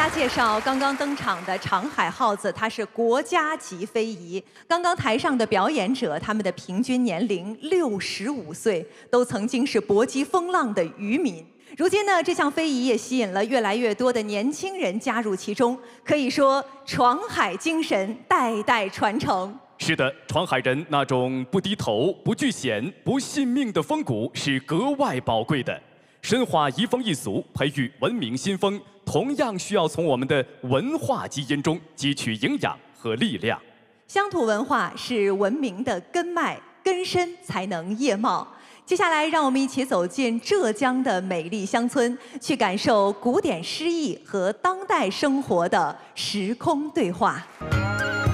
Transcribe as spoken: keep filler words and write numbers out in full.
家介绍刚刚登场的长海耗子，它是国家级非遗。刚刚台上的表演者，他们的平均年龄六十五岁，都曾经是搏击风浪的渔民。如今呢，这项非遗也吸引了越来越多的年轻人加入其中，可以说闯海精神代代传承。 是的，闯海人那种不低头、不惧险、不信命的风骨是格外宝贵的。深化移风易俗，培育文明新风，同样需要从我们的文化基因中汲取营养和力量。 乡土文化是文明的根脉，根深才能叶茂。接下来，让我们一起走进浙江的美丽乡村，去感受古典诗意和当代生活的时空对话。